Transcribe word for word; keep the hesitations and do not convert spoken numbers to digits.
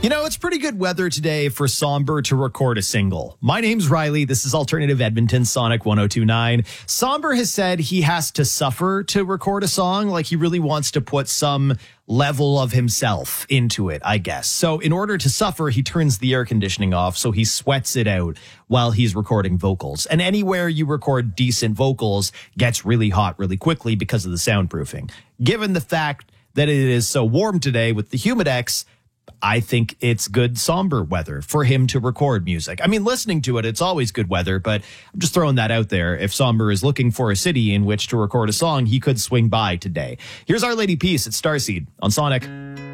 You know, it's pretty good weather today for Somber to record a single. My name's Riley. This is Alternative Edmonton, Sonic one oh two point nine. Somber has said he has to suffer to record a song. Like, he really wants to put some level of himself into it, I guess. So in order to suffer, he turns the air conditioning off, so he sweats it out while he's recording vocals. And anywhere you record decent vocals gets really hot really quickly because of the soundproofing. Given the fact that it is so warm today with the Humidex, I think it's good somber weather for him to record music. I mean, listening to it, it's always good weather, but I'm just throwing that out there. If Somber is looking for a city in which to record a song, he could swing by today. Here's Our Lady Peace at Starseed on Sonic.